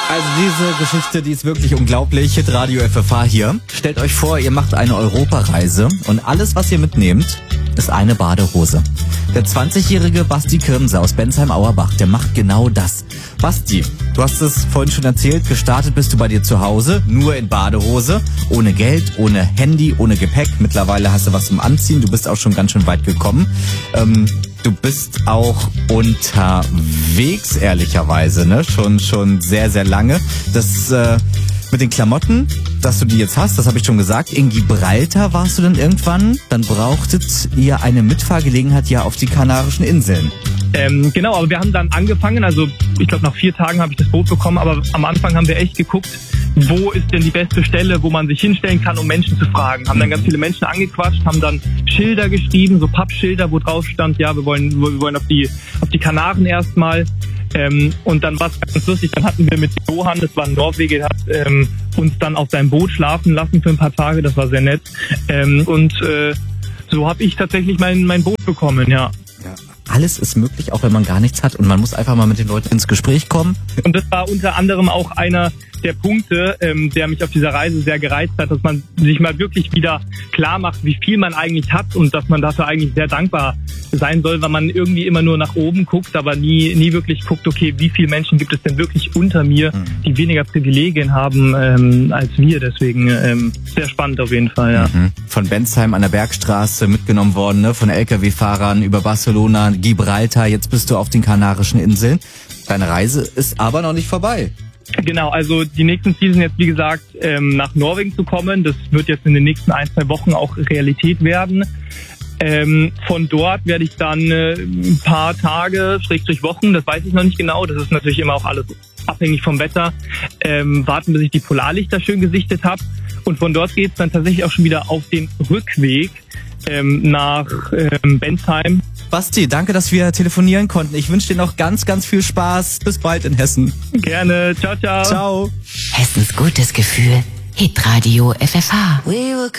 Also diese Geschichte, die ist wirklich unglaublich. Hitradio FFH hier. Stellt euch vor, ihr macht eine Europareise und alles, was ihr mitnehmt, ist eine Badehose. Der 20-jährige Basti Kirmser aus Bensheim-Auerbach, der macht genau das. Basti, du hast es vorhin schon erzählt, gestartet bist du bei dir zu Hause, nur in Badehose, ohne Geld, ohne Handy, ohne Gepäck. Mittlerweile hast du was zum Anziehen, du bist auch schon ganz schön weit gekommen. Du bist auch unterwegs, ehrlicherweise, ne? Schon sehr, sehr lange. Das mit den Klamotten, dass du die jetzt hast, das habe ich schon gesagt. In Gibraltar warst du dann irgendwann. Dann brauchtet ihr eine Mitfahrgelegenheit ja auf die Kanarischen Inseln. Genau, aber wir haben dann angefangen, also ich glaube nach 4 Tagen habe ich das Boot bekommen, aber am Anfang haben wir echt geguckt, wo ist denn die beste Stelle, wo man sich hinstellen kann, um Menschen zu fragen. Haben dann ganz viele Menschen angequatscht, haben dann Schilder geschrieben, so Pappschilder, wo drauf stand, ja, wir wollen auf die Kanaren erstmal. Und dann war es ganz lustig, dann hatten wir mit Johann, das war ein Norweger, der hat uns dann auf seinem Boot schlafen lassen für ein paar Tage, das war sehr nett. So habe ich tatsächlich mein Boot bekommen, ja. Alles ist möglich, auch wenn man gar nichts hat und man muss einfach mal mit den Leuten ins Gespräch kommen. Und das war unter anderem auch einer der Punkte, der mich auf dieser Reise sehr gereizt hat, dass man sich mal wirklich wieder klar macht, wie viel man eigentlich hat und dass man dafür eigentlich sehr dankbar sein soll, weil man irgendwie immer nur nach oben guckt, aber nie wirklich guckt, okay, wie viele Menschen gibt es denn wirklich unter mir, die weniger Privilegien haben als wir. Deswegen sehr spannend auf jeden Fall, ja. Von Bensheim an der Bergstraße mitgenommen worden, ne? Von LKW-Fahrern über Barcelona, Gibraltar, jetzt bist du auf den Kanarischen Inseln. Deine Reise ist aber noch nicht vorbei. Genau, also die nächsten Ziele sind jetzt, wie gesagt, nach Norwegen zu kommen. Das wird jetzt in den nächsten 1-2 Wochen auch Realität werden. Von dort werde ich dann ein paar Tage, Wochen, das weiß ich noch nicht genau, das ist natürlich immer auch alles abhängig vom Wetter, warten, bis ich die Polarlichter schön gesichtet habe. Und von dort geht es dann tatsächlich auch schon wieder auf den Rückweg nach Bensheim. Basti, danke, dass wir telefonieren konnten. Ich wünsche dir noch ganz, ganz viel Spaß. Bis bald in Hessen. Gerne. Ciao, ciao. Ciao. Hessens gutes Gefühl. Hitradio FFH.